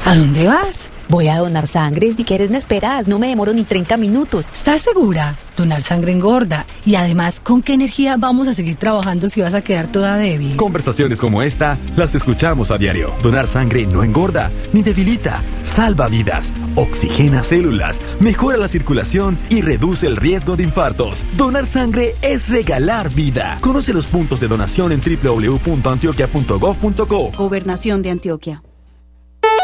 ¿A dónde vas? Voy a donar sangre, si quieres me esperas, no me demoro ni 30 minutos. ¿Estás segura? Donar sangre engorda. Y además, ¿con qué energía vamos a seguir trabajando si vas a quedar toda débil? Conversaciones como esta las escuchamos a diario. Donar sangre no engorda, ni debilita, salva vidas, oxigena células, mejora la circulación y reduce el riesgo de infartos. Donar sangre es regalar vida. Conoce los puntos de donación en www.antioquia.gov.co. Gobernación de Antioquia.